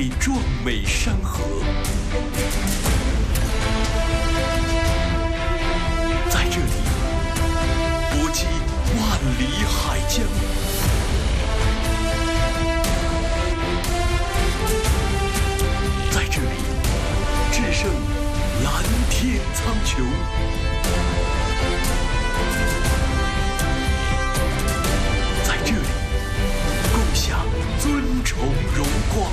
对壮美山河。在这里，波击万里海疆。在这里，制胜蓝天苍穹。在这里，共享尊崇荣光。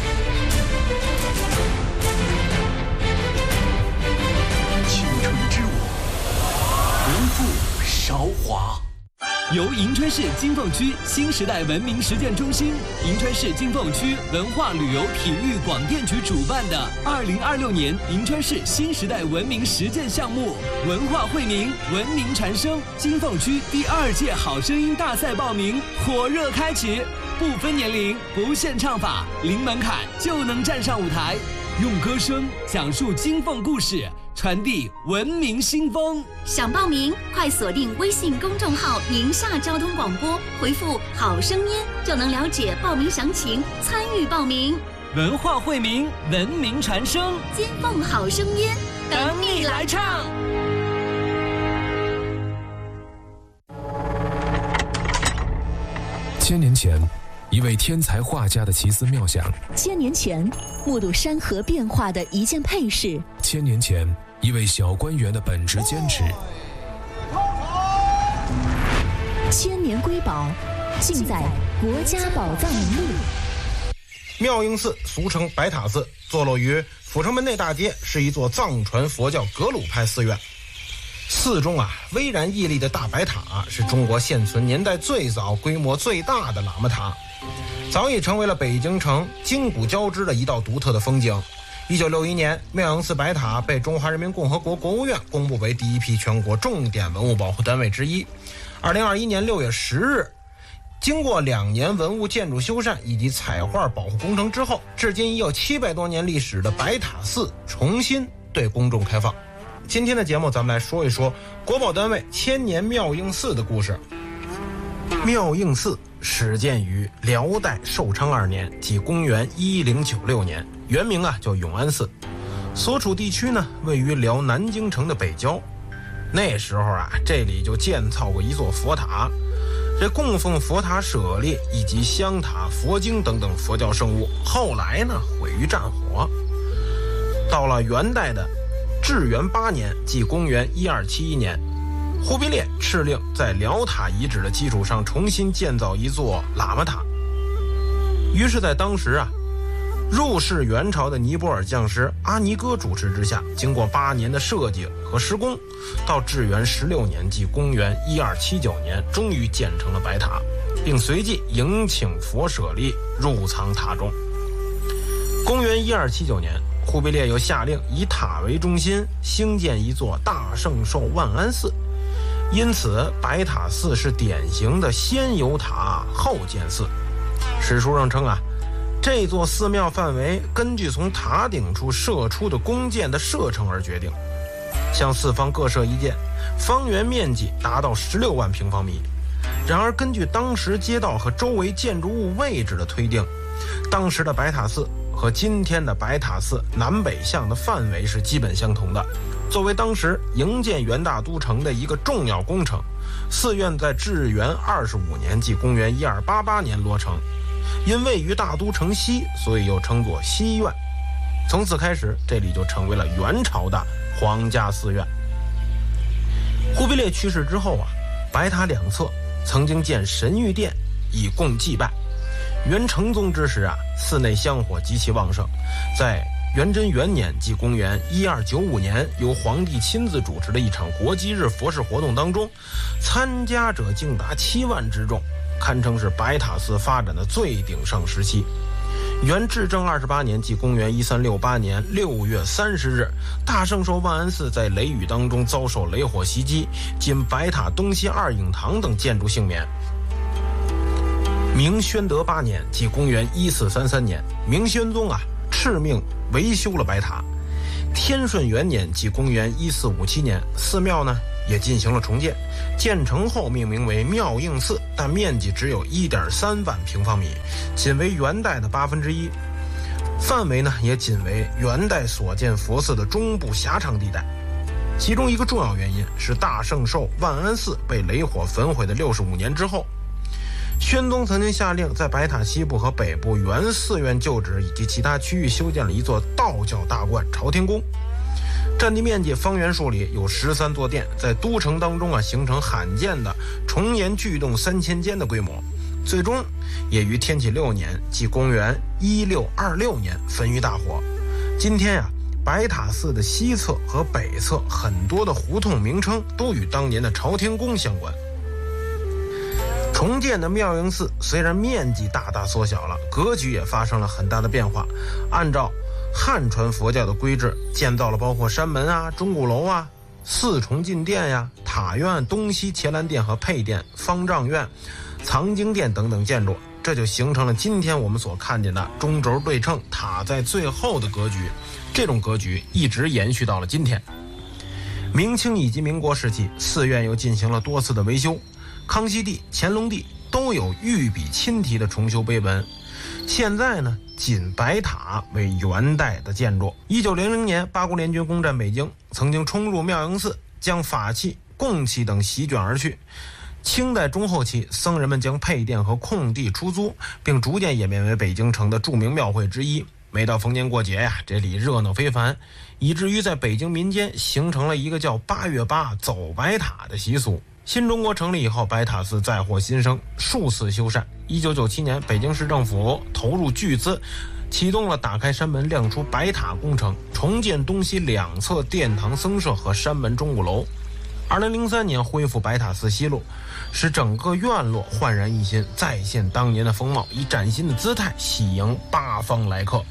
青春之舞，不负韶华。 由银川市金凤区新时代文明实践中心、银川市金凤区文化旅游体育广电局主办的2026年银川市新时代文明实践项目“文化惠民，文明传声”金凤区第2届好声音大赛报名火热开启，不分年龄，不限唱法，零门槛就能站上舞台，用歌声讲述金凤故事，传递文明新风。 想报名，快锁定微信公众号“宁夏交通广播”，回复“好声音”就能了解报名详情，参与报名。 文化惠民，文明传声， 金凤好声音， 等你来唱。 千年前，一位天才画家的奇思妙想； 千年前，目睹山河变化的一件配饰； 千年前，一位小官员的本职坚持。 千年瑰宝，尽在国家宝藏名录。 妙应寺俗称白塔寺，坐落于阜成门内大街，是一座藏传佛教格鲁派寺院。寺中巍然屹立的大白塔是中国现存年代最早、规模最大的喇嘛塔，早已成为了北京城筋骨交织的一道独特的风景。1961年，妙应寺白塔被中华人民共和国国务院公布为第一批全国重点文物保护单位之一。2021年6月10日，经过2年文物建筑修缮以及彩画保护工程之后，至今已有700多年历史的白塔寺重新对公众开放。今天的节目，咱们来说一说国保单位千年妙应寺的故事。妙应寺始建于辽代寿昌2年，即公元1096年，原名叫永安寺。所处地区呢，位于辽南京城的北郊。那时候这里就建造过一座佛塔，这供奉佛塔舍利以及香塔、佛经等等佛教圣物，后来呢毁于战火。到了元代的至元8年，即公元1271年，忽必烈敕令在辽塔遗址的基础上重新建造一座喇嘛塔。于是在当时入世元朝的尼泊尔匠师阿尼哥主持之下，经过8年的设计和施工，到至元16年，即公元1279年，终于建成了白塔，并随即迎请佛舍利入藏塔中。公元1279年，忽必烈又下令以塔为中心兴建一座大圣寿万安寺，因此白塔寺是典型的先有塔后建寺。史书上称这座寺庙范围根据从塔顶处射出的弓箭的射程而决定，向四方各射一箭，方圆面积达到16万平方米。然而根据当时街道和周围建筑物位置的推定，当时的白塔寺和今天的白塔寺南北向的范围是基本相同的。作为当时营建元大都城的一个重要工程，寺院在至元25年，即公元1288年落成。因位于大都城西，所以又称作西院。从此开始，这里就成为了元朝的皇家寺院。忽必烈去世之后白塔两侧曾经建神谕殿以供祭拜。元成宗之时寺内香火极其旺盛。在元贞元年，即公元1295年，由皇帝亲自主持的一场国祭日佛事活动当中，参加者竟达7万之众，堪称是白塔寺发展的最鼎盛时期。元至正28年，即公元1368年6月30日，大圣寿万安寺在雷雨当中遭受雷火袭击，仅白塔东西2影堂等建筑幸免。明宣德8年，即公元1433年，明宣宗敕命维修了白塔。天顺元年，即公元1457年，寺庙呢也进行了重建，建成后命名为妙应寺，但面积只有1.3万平方米，仅为元代的1/8。 范围呢也仅为元代所建佛寺的中部狭长地带。其中一个重要原因是大圣寿万安寺被雷火焚毁的65年之后，宣宗曾经下令在白塔西部和北部原寺院旧址以及其他区域修建了一座道教大观朝天宫，占地面积方圆数里，有13座殿，在都城当中形成罕见的重檐巨洞3000间的规模，最终也于天启6年，即公元1626年焚于大火。今天白塔寺的西侧和北侧很多的胡同名称都与当年的朝天宫相关。重建的妙应寺虽然面积大大缩小了，格局也发生了很大的变化，按照汉传佛教的规制建造了包括山门钟鼓楼四重进殿塔院、东西伽蓝殿和配殿、方丈院、藏经殿等等建筑，这就形成了今天我们所看见的中轴对称、塔在最后的格局。这种格局一直延续到了今天。明清以及民国时期，寺院又进行了多次的维修，康熙帝、乾隆帝都有御笔亲题的重修碑文。现在呢，仅白塔为元代的建筑。1900年，八国联军攻占北京，曾经冲入妙应寺，将法器、供器等席卷而去。清代中后期，僧人们将配殿和空地出租，并逐渐演变为北京城的著名庙会之一。每到逢年过节这里热闹非凡，以至于在北京民间形成了一个叫8月8走白塔的习俗。新中国成立以后，白塔寺再获新生，数次修缮。1997年，北京市政府投入巨资，启动了打开山门亮出白塔工程，重建东西两侧殿堂僧舍和山门钟鼓楼。2003年恢复白塔寺西路，使整个院落焕然一新，再现当年的风貌，以崭新的姿态喜迎八方来客。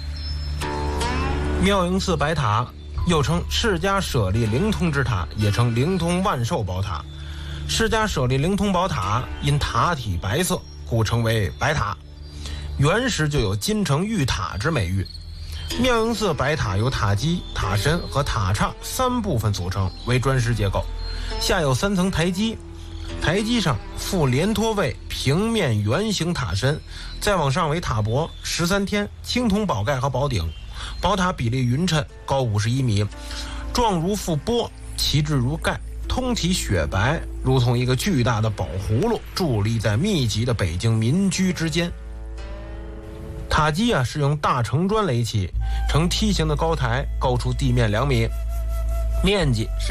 妙应寺白塔又称释迦舍利灵通之塔，也称灵通万寿宝塔。释迦舍利灵通宝塔因塔体白色，故称为白塔。原时就有金城玉塔之美誉。妙应寺白塔由塔基、塔身和塔刹3部分组成，为砖石结构，下有3层台基，台基上附连托位平面圆形塔身，再往上为塔脖、13天、青铜宝盖和宝顶。宝塔比例匀称，高51米，状如覆钵，旗帜如盖，通体雪白，如同一个巨大的宝葫芦，伫立在密集的北京民居之间。塔基是用大城砖垒起，呈梯形的高台，高出地面2米，面积是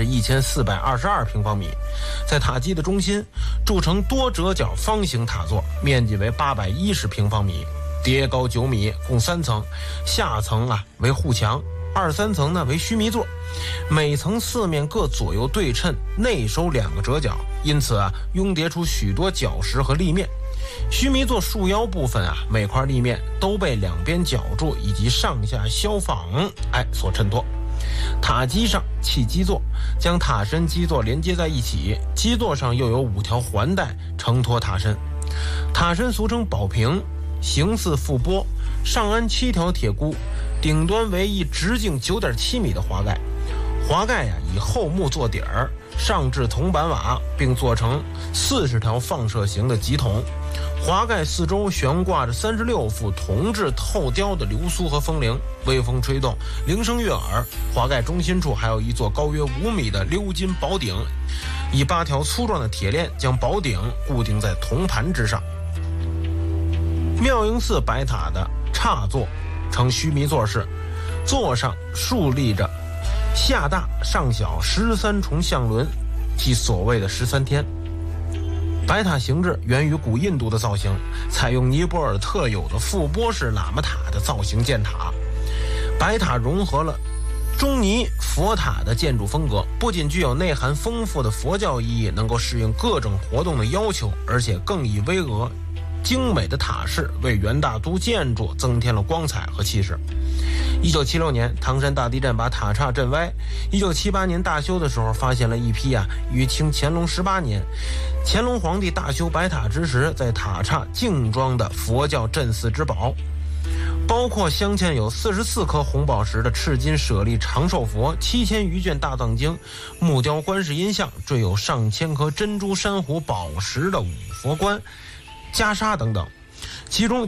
1422平方米。在塔基的中心筑成多折角方形塔座，面积为810平方米，叠高9米，共3层，下层为护墙，2、3层呢为须弥座，每层4面各左右对称，内收2个折角，因此拥叠出许多角石和立面。须弥座束腰部分每块立面都被2边角柱以及上下消仿所衬托。塔基上砌基座，将塔身基座连接在一起，基座上又有5条环带承托塔身。塔身俗称宝瓶，形似覆钵，上安7条铁箍，顶端为一直径9.7米的华盖。华盖以厚木做底儿，上置铜板瓦，并做成40条放射形的极筒。华盖四周悬挂着36副铜制透雕的流苏和风铃，微风吹动，铃声悦耳。华盖中心处还有一座高约5米的鎏金宝顶，以8条粗壮的铁链将宝顶固定在铜盘之上。妙应寺白塔的刹座呈须弥座式，座上竖立着下大上小13重象轮，即所谓的13天。白塔形制源于古印度的造型，采用尼泊尔特有的覆钵式喇嘛塔的造型建塔。白塔融合了中尼佛塔的建筑风格，不仅具有内涵丰富的佛教意义，能够适应各种活动的要求，而且更以巍峨精美的塔式为元大都建筑增添了光彩和气势。1976年，唐山大地震把塔刹震歪。1978年大修的时候，发现了一批于清乾隆18年，乾隆皇帝大修白塔之时，在塔刹净装的佛教镇寺之宝，包括镶嵌有44颗红宝石的赤金舍利长寿佛、7000余卷大藏经、木雕观世音像，缀有上千颗珍珠珊瑚宝石的五佛冠、袈裟等等。其中